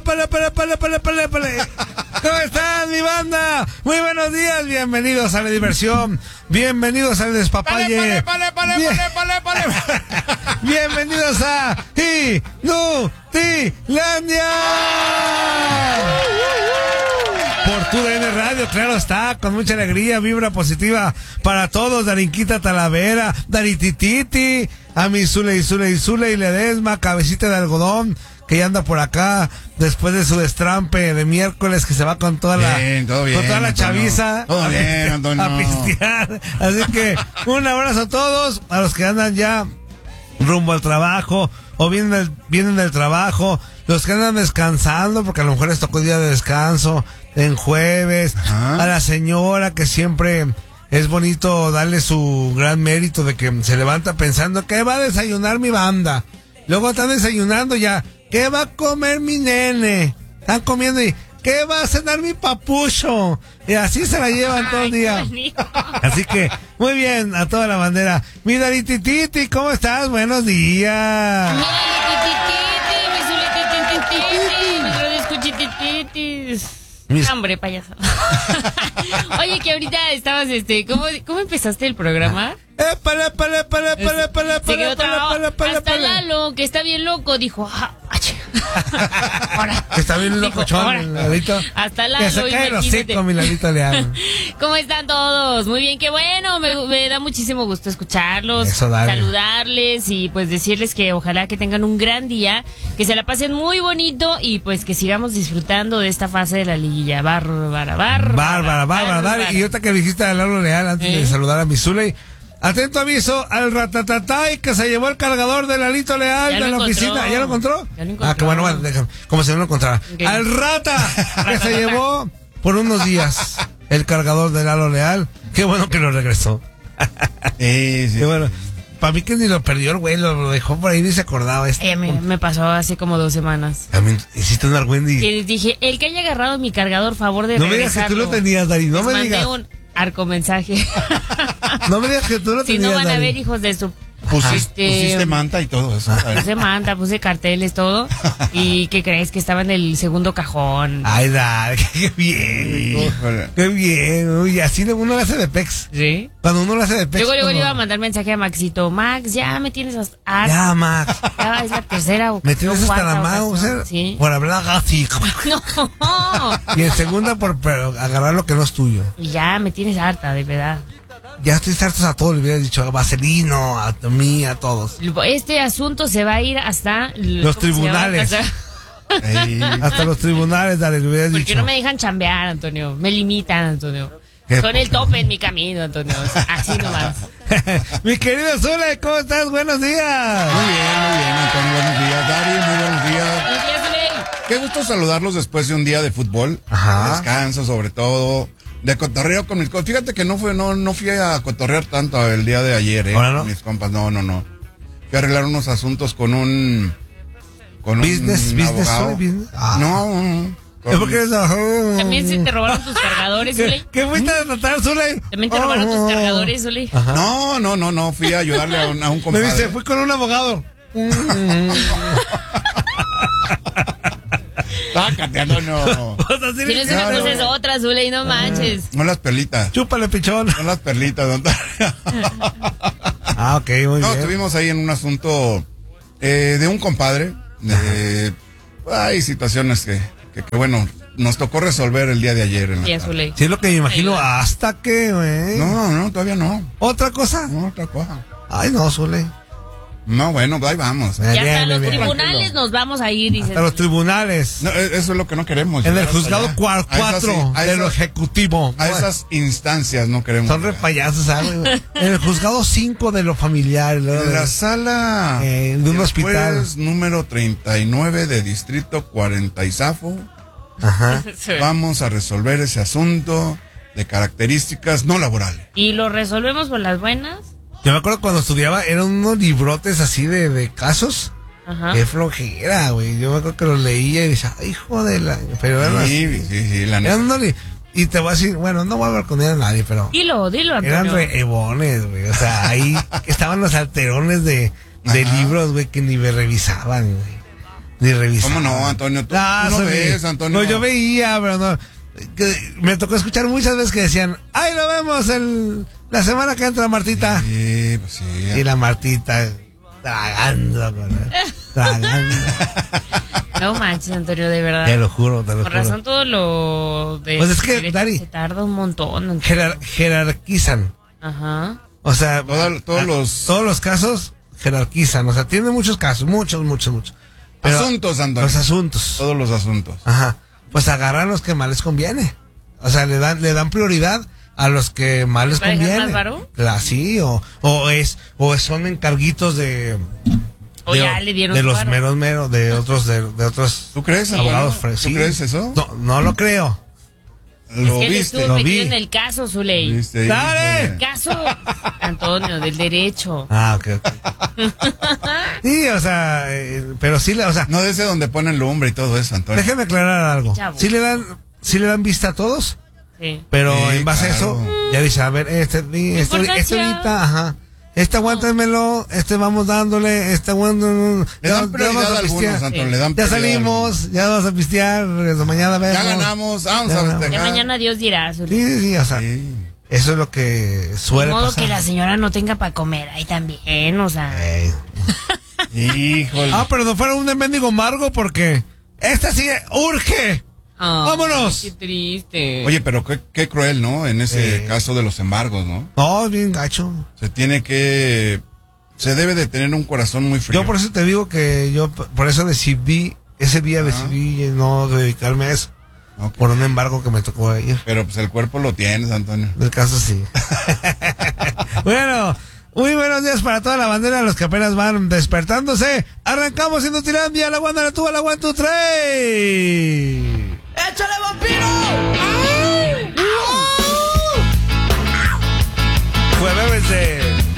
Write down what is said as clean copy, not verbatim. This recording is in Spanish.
¿Cómo están, mi banda? Muy buenos días, bienvenidos a la diversión, bienvenidos al despapalle. Bienvenidos a Inutilandia. Por TUDN Radio, claro está, con mucha alegría, vibra positiva para todos. Darinquita Talavera, Daritititi, a mi Zule y Ledesma, cabecita de algodón, que ya anda por acá después de su destrampe de miércoles, que se va con toda la chaviza a pistear. Así que un abrazo a todos, a los que andan ya rumbo al trabajo o vienen del trabajo, los que andan descansando porque a lo mejor les tocó día de descanso en jueves. A la señora, que siempre es bonito darle su gran mérito de que se levanta pensando que va a desayunar mi banda, luego están desayunando ya, ¿qué va a comer mi nene? Están comiendo y ¿qué va a cenar mi papucho? Y así se la llevan todo el día. Así que, muy bien, a toda la bandera. Mi Daritititi, ¿cómo estás? Buenos días. Hombre, payaso. Oye, que ahorita estabas, ¿cómo empezaste el programa? Hasta Lalo, que está bien loco, dijo, ahora. Está bien locochón, Lalito. Hasta Lalo, que se cae los cinco, mi Lalito Leal. ¿Cómo están todos? Muy bien, qué bueno, me da muchísimo gusto escucharlos, saludarles y pues decirles que ojalá que tengan un gran día, que se la pasen muy bonito y pues que sigamos disfrutando de esta fase de la liguilla. Bárbara. Y ahorita que dijiste a Lalo Leal, antes de saludar a mi Zule, atento aviso al ratatatay que se llevó el cargador de Lalito Leal de la oficina. ¿Ya lo encontró? Qué bueno, déjame, como si no lo encontrara. Okay. Al rata que se llevó por unos días el cargador de Lalo Leal. Qué bueno que lo regresó. Sí. Qué bueno. Para mí que ni lo perdió el güey, lo dejó por ahí, ni se acordaba. Me pasó hace como 2 semanas. También hiciste un argüendi. Y dije, el que haya agarrado mi cargador, favor de regresarlo. No me digas que tú lo tenías, Dari, no me digas. Un arco mensaje. No me digas que tú lo tenías, Si no van Dari. a ver, hijos de su... Pusiste manta y todo eso. Puse manta, puse carteles, todo. ¿Y qué crees? Que estaba en el segundo cajón. Ay, Dari, qué bien. Qué bien. Uy, así uno lo hace de pex. ¿Sí? Cuando uno lo hace de pex. Luego le iba a mandar mensaje a Maxito. Max, ya me tienes hasta... Ya, Max. Ya es la tercera o me tienes hasta la mano, ¿sí? Por hablar así. No. Y en segunda por agarrar lo que no es tuyo. Y ya me tienes harta, de verdad. Ya estoy harto a todos, le hubiera dicho a Vaselino, a mí, a todos. Este asunto se va a ir hasta los tribunales. Hasta los tribunales, dale, le hubieras dicho. Porque no me dejan chambear, Antonio. Me limitan, Antonio. Son el tope en mi camino, Antonio. Así nomás. Mi querido Zule, ¿cómo estás? Buenos días. Muy bien, Antonio. Buenos días, Dari. Muy buenos días. Buenos días, Zule. Qué gusto saludarlos después de un día de fútbol. Ajá. Descanso, sobre todo. De cotorreo con mis compas. Fíjate que no fui a cotorrear tanto el día de ayer, ¿Ahora no? Con mis compas. No. Fui a arreglar unos asuntos con un business abogado. Business. No. ¿Es porque eres También se te robaron tus cargadores, Zule. ¿Qué fuiste a tratar, Zule? También te robaron tus cargadores, Zule. No. Fui a ayudarle a un compadre. Me dice, fui con un abogado. Sácate, no. Tienes una cosa es otra, Zule, y no manches. No las perlitas. Chúpale, pichón. No las perlitas, don Ok, muy bien. Estuvimos ahí en un asunto de un compadre. Hay situaciones que bueno, nos tocó resolver el día de ayer. Sí, Zule. Sí, es lo que me imagino. ¿Hasta qué, güey? No, todavía no. ¿Otra cosa? No, otra cosa. Ay, no, Zule. No, bueno, ahí vamos. Ya hasta los tribunales nos vamos a ir, dices. A los tribunales. No, eso es lo que no queremos. En el juzgado 4 del Ejecutivo. A esas instancias no queremos. Son repayasos, ¿sabes? En el juzgado 5 de lo familiar. En la sala de un hospital. Número 39 de Distrito 40 y Zafo. Ajá. Vamos a resolver ese asunto de características no laborales. ¿Y lo resolvemos por las buenas? Yo me acuerdo cuando estudiaba, eran unos librotes así de casos. Ajá. Qué flojera, güey. Yo me acuerdo que los leía y decía, ay, hijo de la... Pero eran sí, la neta. Y te voy a decir, bueno, no voy a balconear a nadie, pero... Dilo, Antonio. Eran rebones, güey. O sea, ahí estaban los alterones de libros, güey, que ni me revisaban, güey. Ni revisaba. ¿Cómo no, Antonio? ¿Tú no ves, Antonio? No, yo veía, pero no. Me tocó escuchar muchas veces que decían, ¡ay, lo vemos la semana que entra Martita! Sí, pues sí. Y la Martita tragando. No manches, Antonio, de verdad. Te lo juro. Por razón todo lo de... Pues es que, Dari, se tarda un montón. Jerarquizan. Ajá. O sea, todos los casos jerarquizan. O sea, tiene muchos casos, muchos. Pero asuntos, Antonio. Los asuntos. Todos los asuntos. Ajá. Pues agarran los que más les conviene. O sea, le dan prioridad a los que más les conviene. ¿Más varo? Sí, o son encarguitos de... O ya le dieron de los varo. meros, de otros ¿Tú crees, abogados? ¿Tú crees eso? No lo creo. Lo es que viste. lo vi en el caso, Zuley. ¿Viste? ¡Dale! El caso, Antonio, del derecho. Ok. Sí, o sea, pero sí, o sea... No de ese donde ponen lumbre y todo eso, Antonio. Déjeme aclarar algo. Chavo. Sí le dan vista a todos, Sí. pero Sí, en base a eso, ya dice, a ver, este ahorita, ajá. Aguántenmelo, vamos dándole, aguántenlo. Le dan prioridad a algunos, Antonio, le dan Ya prioridad salimos, ya vamos a pistear, mañana vemos. Ya ganamos, vamos a festejar. Ya mañana Dios dirá, Zuley. Sí, o sea, Sí. eso es lo que suele De modo pasar. que la señora no tenga para comer ahí también, o sea. Híjole. Pero no fuera un mendigo amargo porque esta sí urge. ¡Vámonos! Qué triste. Oye, pero qué cruel, ¿no? En ese caso de los embargos, ¿no? No, bien gacho. Se debe de tener un corazón muy frío. Yo por eso te digo que por eso decidí no dedicarme a eso. Okay. Por un embargo que me tocó ir. Pero pues el cuerpo lo tienes, Antonio. Del caso sí. Bueno, muy buenos días para toda la bandera, los que apenas van despertándose. Arrancamos siendo Tirandia, la Wanda, la tuba, la 1, 2, 3. ¡Échale, vampiro! Jueves de